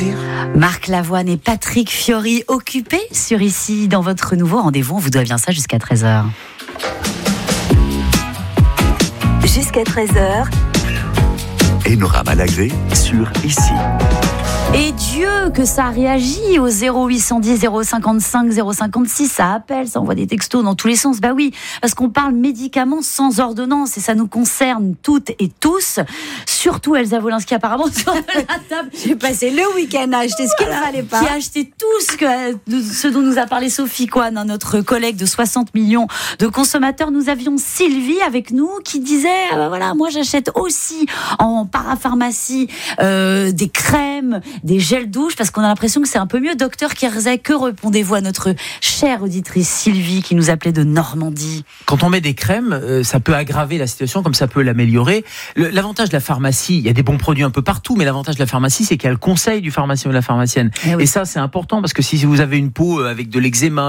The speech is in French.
plaisir. Marc Lavoine et Patrick Fiori occupés sur Ici dans votre nouveau rendez-vous. On vous doit bien ça jusqu'à 13h. Jusqu'à 13h. Enora Malagré sur Ici. Et Dieu, que ça réagit au 0810 055 056, ça appelle, ça envoie des textos dans tous les sens. Bah oui, parce qu'on parle médicaments sans ordonnance et ça nous concerne toutes et tous. Surtout Elsa Wolinski apparemment sur la table. J'ai passé le week-end à acheter ce qu'il ne fallait pas. Qui a acheté tout ce dont nous a parlé Sophie Coine, notre collègue de 60 millions de consommateurs. Nous avions Sylvie avec nous qui disait voilà, moi j'achète aussi en parapharmacie des crèmes, des gels douche, parce qu'on a l'impression que c'est un peu mieux. Docteur Kerzet, que répondez-vous à notre chère auditrice Sylvie qui nous appelait de Normandie? Quand on met des crèmes, ça peut aggraver la situation comme ça peut l'améliorer. L'avantage de la pharmacie, il y a des bons produits un peu partout, mais l'avantage de la pharmacie, c'est qu'il y a le conseil du pharmacien ou de la pharmacienne. Oui. Et ça, c'est important parce que si vous avez une peau avec de l'eczéma,